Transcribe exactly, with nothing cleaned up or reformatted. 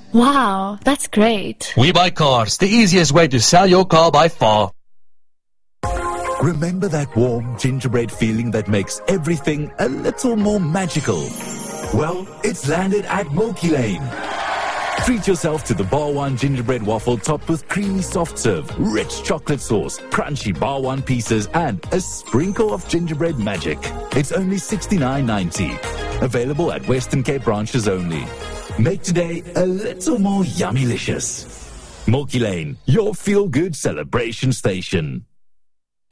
Wow, that's great. We Buy Cars, the easiest way to sell your car by far. Remember that warm gingerbread feeling that makes everything a little more magical? Well, it's landed at Milky Lane. Treat yourself to the Bar One gingerbread waffle topped with creamy soft serve, rich chocolate sauce, crunchy Bar One pieces, and a sprinkle of gingerbread magic. It's only sixty-nine ninety. Available at Western Cape branches only. Make today a little more yummylicious. Milky Lane, your feel-good celebration station.